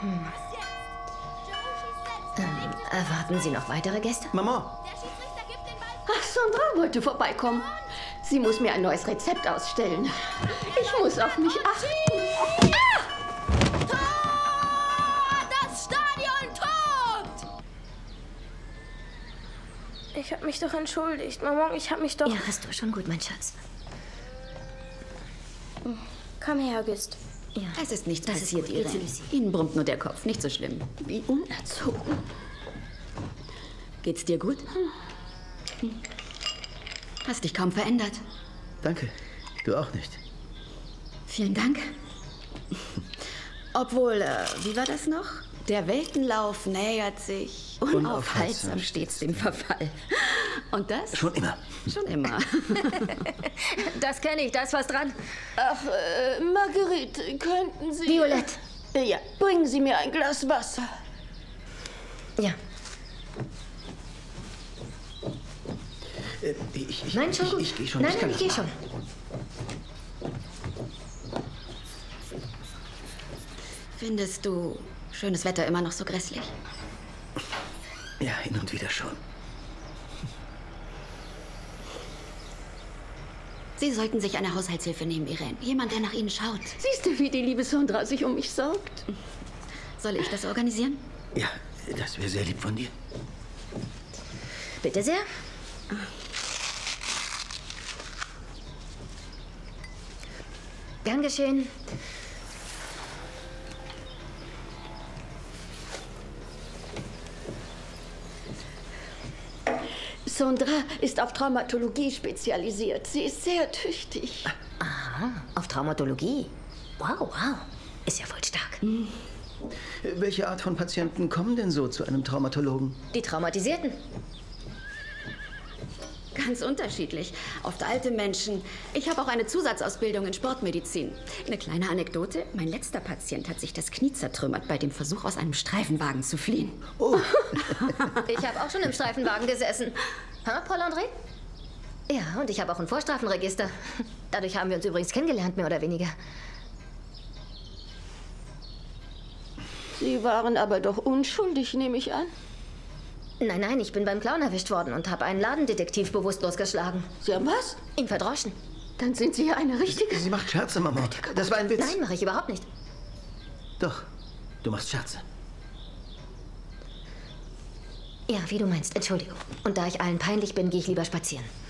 Erwarten Sie noch weitere Gäste? Maman! Ach, Sandra wollte vorbeikommen. Sie muss mir ein neues Rezept ausstellen. Ich muss auf mich achten. Das Stadion tobt! Ich habe mich doch entschuldigt. Maman, ich habe mich doch... Ja, hast du schon gut, mein Schatz. Komm her, Auguste. Ja. Es ist nichts Das ist passiert, gut. Geh zu Irene. Lucy. Ihnen brummt nur der Kopf, nicht so schlimm. Wie unerzogen. Geht's dir gut? Hast dich kaum verändert. Danke. Du auch nicht. Vielen Dank. Obwohl, wie war das noch? Der Weltenlauf nähert sich unaufhaltsam stets dem Verfall. Und das? Schon immer. Schon immer. Das kenne ich, da ist was dran. Ach, Marguerite, könnten Sie... Violette. Ja, bringen Sie mir ein Glas Wasser. Ja. Nein, schon gut. Ich gehe schon. Nein, ich gehe schon. Findest du schönes Wetter immer noch so grässlich? Ja, hin und wieder schon. Sie sollten sich eine Haushaltshilfe nehmen, Irene. Jemand, der nach Ihnen schaut. Siehst du, wie die liebe Sandra sich um mich sorgt? Soll ich das organisieren? Ja, das wäre sehr lieb von dir. Bitte sehr. Gern geschehen. Sandra ist auf Traumatologie spezialisiert. Sie ist sehr tüchtig. Aha, auf Traumatologie. Wow, wow. Ist ja voll stark. Welche Art von Patienten kommen denn so zu einem Traumatologen? Die Traumatisierten. Ganz unterschiedlich. Oft alte Menschen. Ich habe auch eine Zusatzausbildung in Sportmedizin. Eine kleine Anekdote. Mein letzter Patient hat sich das Knie zertrümmert bei dem Versuch, aus einem Streifenwagen zu fliehen. Oh, Ich habe auch schon im Streifenwagen gesessen. Ha, Paul-André? Ja, und ich habe auch ein Vorstrafenregister. Dadurch haben wir uns übrigens kennengelernt, mehr oder weniger. Sie waren aber doch unschuldig, nehme ich an. Nein, nein, ich bin beim Clown erwischt worden und habe einen Ladendetektiv bewusstlos geschlagen. Sie haben was? Ihn verdroschen. Dann sind Sie ja eine richtige... sie macht Scherze, Mama. Das war ein Witz. Nein, mache ich überhaupt nicht. Doch, du machst Scherze. Ja, wie du meinst. Entschuldigung. Und da ich allen peinlich bin, gehe ich lieber spazieren.